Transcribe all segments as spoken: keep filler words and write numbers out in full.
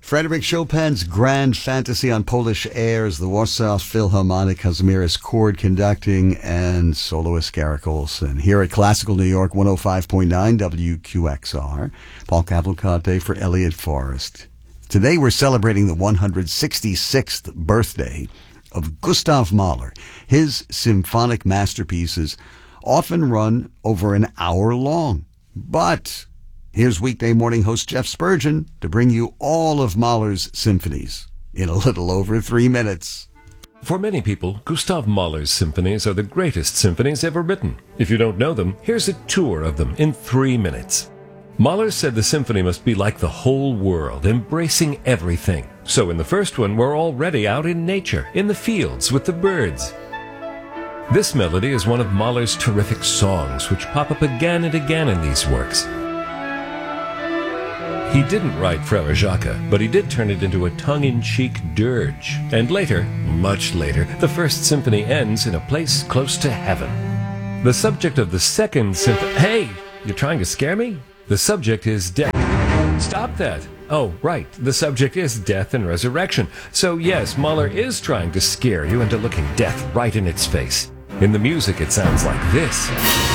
Frédéric Chopin's Grand Fantasy on Polish airs, the Warsaw Philharmonic, Kazimierz Chord conducting, and soloist Garrick Olson. Here at Classical New York one oh five point nine W Q X R, Paul Cavalcante for Elliot Forrest. Today we're celebrating the one hundred sixty-sixth birthday of Gustav Mahler. His symphonic masterpieces often run over an hour long, but here's weekday morning host Jeff Spurgeon to bring you all of Mahler's symphonies in a little over three minutes. For many people, Gustav Mahler's symphonies are the greatest symphonies ever written. If you don't know them, here's a tour of them in three minutes. Mahler said the symphony must be like the whole world, embracing everything. So in the first one, we're already out in nature, in the fields with the birds. This melody is one of Mahler's terrific songs, which pop up again and again in these works. He didn't write Frère Jacques, but he did turn it into a tongue-in-cheek dirge. And later, much later, the first symphony ends in a place close to heaven. The subject of the second symphony... Hey! You're trying to scare me? The subject is death. Stop that! Oh, right. The subject is death and resurrection. So yes, Mahler is trying to scare you into looking death right in its face. In the music, it sounds like this.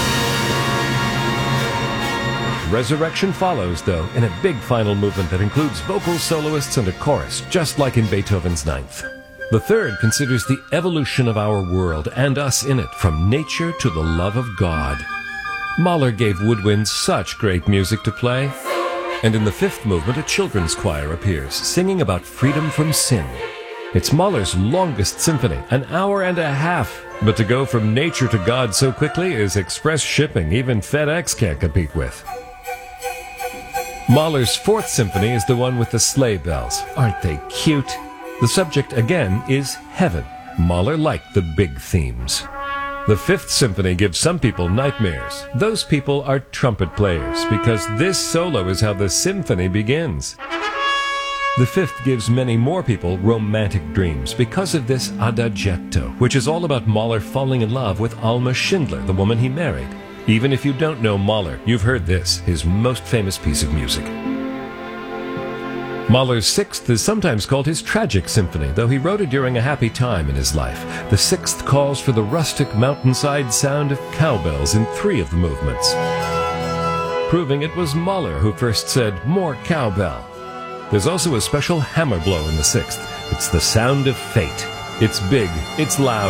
Resurrection follows, though, in a big final movement that includes vocal soloists and a chorus, just like in Beethoven's Ninth. The third considers the evolution of our world and us in it, from nature to the love of God. Mahler gave woodwinds such great music to play. And in the fifth movement, a children's choir appears, singing about freedom from sin. It's Mahler's longest symphony, an hour and a half. But to go from nature to God so quickly is express shipping even FedEx can't compete with. Mahler's fourth symphony is the one with the sleigh bells. Aren't they cute? The subject, again, is heaven. Mahler liked the big themes. The fifth symphony gives some people nightmares. Those people are trumpet players, because this solo is how the symphony begins. The fifth gives many more people romantic dreams because of this adagietto, which is all about Mahler falling in love with Alma Schindler, the woman he married. Even if you don't know Mahler, you've heard this, his most famous piece of music. Mahler's sixth is sometimes called his tragic symphony, though he wrote it during a happy time in his life. The sixth calls for the rustic mountainside sound of cowbells in three of the movements, proving it was Mahler who first said, "More cowbell." There's also a special hammer blow in the sixth. It's the sound of fate. It's big, it's loud.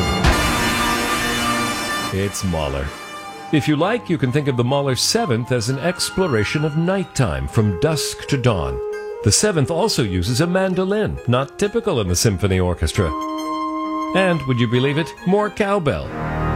It's Mahler. If you like, you can think of the Mahler seventh as an exploration of nighttime from dusk to dawn. The seventh also uses a mandolin, not typical in the symphony orchestra. And, would you believe it, more cowbell.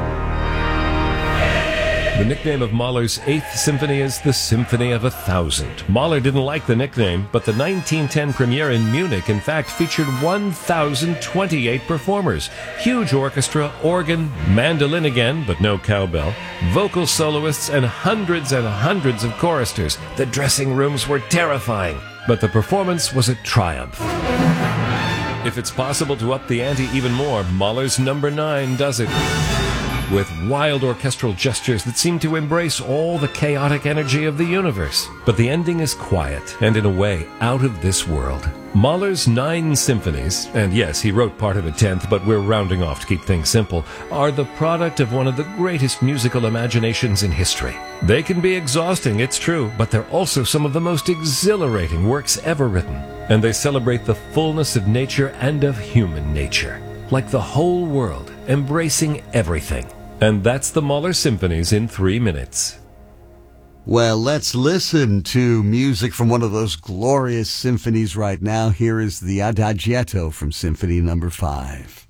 The nickname of Mahler's eighth symphony is the Symphony of a Thousand. Mahler didn't like the nickname, but the nineteen ten premiere in Munich in fact featured one thousand twenty-eight performers. Huge orchestra, organ, mandolin again, but no cowbell, vocal soloists, and hundreds and hundreds of choristers. The dressing rooms were terrifying, but the performance was a triumph. If it's possible to up the ante even more, Mahler's number nine does it, with wild orchestral gestures that seem to embrace all the chaotic energy of the universe. But the ending is quiet, and in a way, out of this world. Mahler's nine symphonies, and yes, he wrote part of a tenth, but we're rounding off to keep things simple, are the product of one of the greatest musical imaginations in history. They can be exhausting, it's true, but they're also some of the most exhilarating works ever written. And they celebrate the fullness of nature and of human nature, like the whole world, embracing everything. And that's the Mahler symphonies in three minutes. Well, let's listen to music from one of those glorious symphonies right now. Here is the Adagietto from Symphony Number Five.